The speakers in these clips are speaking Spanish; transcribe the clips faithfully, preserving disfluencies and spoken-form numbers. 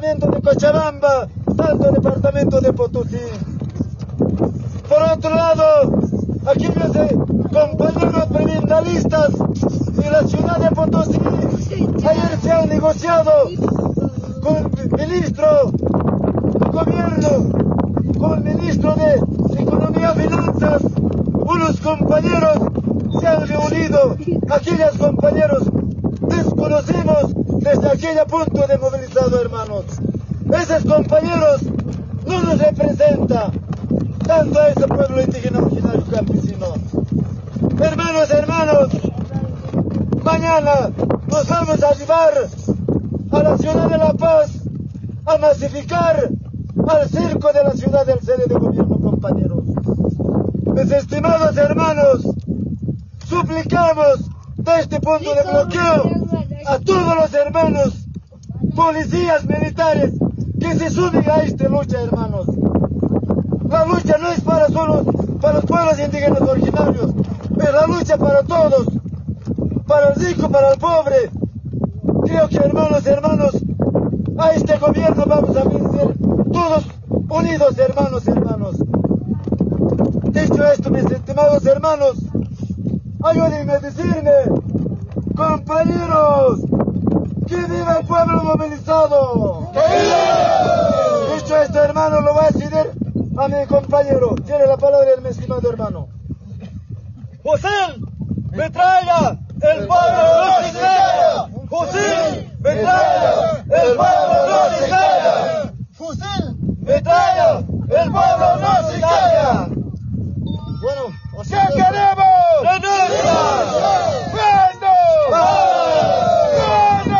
departamento de Cochabamba, tanto departamento de Potosí. Por otro lado, aquellos eh, compañeros brindalistas de la ciudad de Potosí, ayer se han negociado con el ministro de gobierno, con el ministro de Economía y Finanzas. Unos compañeros se han reunido, aquellos compañeros desconocimos desde aquel punto de movilizado, hermanos. Esos compañeros no nos representan tanto a ese pueblo indígena originario campesino. Hermanos, hermanos, mañana nos vamos a llevar a la ciudad de La Paz a masificar al circo de la ciudad del sede de gobierno, compañeros. Mis estimados hermanos, suplicamos de este punto de bloqueo a todos los hermanos, policías militares, que se sumen a esta lucha, hermanos. La lucha no es para solo para los pueblos indígenas originarios, es la lucha para todos, para el rico, para el pobre. Creo que, hermanos, hermanos, a este gobierno vamos a vencer todos unidos, hermanos, hermanos. Dicho esto, mis estimados hermanos, ayúdenme a decirme, compañeros, ¡que viva el pueblo movilizado! ¡Que dicho esto, hermano, lo voy a decir a mi compañero. Tiene la palabra el mi estimado hermano. ¡Fusil! ¡Metralla! ¡El pueblo no se calla! ¡Fusil! ¡Metralla! ¡El pueblo no se calla! ¡Fusil! ¡Metralla! ¡El pueblo no se calla! Bueno, así ¿qué queremos? ¡Renuncia! ¡Bueno! ¡Bueno,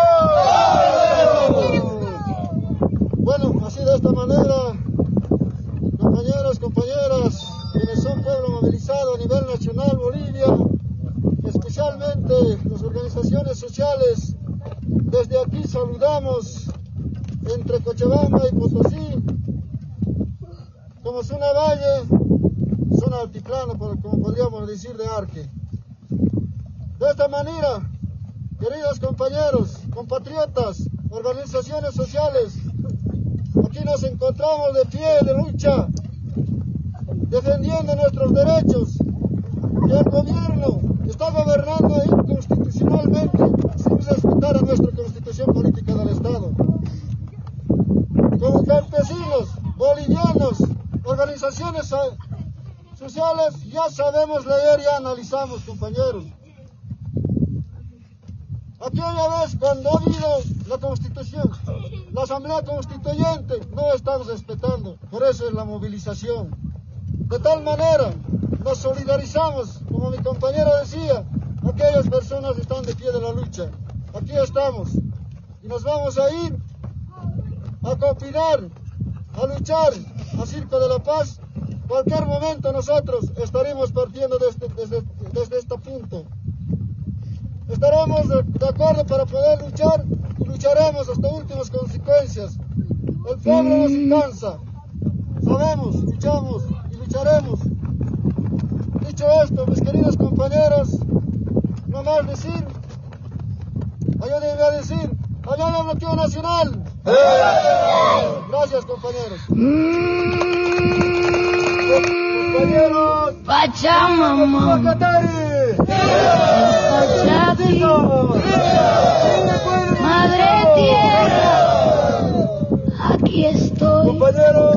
carajo! Bueno, así de esta manera, compañeros, compañeras, quienes son pueblo movilizado a nivel nacional, Bolivia, especialmente las organizaciones sociales, desde aquí saludamos entre Cochabamba y Potosí, como zona valle, zona altiplano, como podríamos decir, de Arque. De esta manera, queridos compañeros, compatriotas, organizaciones sociales, aquí nos encontramos de pie de lucha, defendiendo nuestros derechos, y el gobierno está gobernando inconstitucionalmente, sin respetar a nuestra constitución política del Estado. Como campesinos, bolivianos, organizaciones sociales, ya sabemos leer y analizamos, compañeros. Aquella vez cuando ha habido la Constitución, la Asamblea Constituyente, no estamos respetando, por eso es la movilización. De tal manera, nos solidarizamos, como mi compañero decía, aquellas personas que están de pie de la lucha. Aquí estamos, y nos vamos a ir a cooperar, a luchar a Circo de la Paz. Cualquier momento nosotros estaremos partiendo desde, desde, desde este punto. Estaremos de, de acuerdo para poder luchar y lucharemos hasta últimas consecuencias. El pueblo no se cansa. Sabemos, luchamos y lucharemos. Dicho esto, mis queridos compañeros, no más decir, ayúdenme a decir, ¡allá el bloqueo nacional! Gracias, compañeros. Compañeros, Pachamama, Pachapi, Madre Tierra, aquí estoy. compañeros.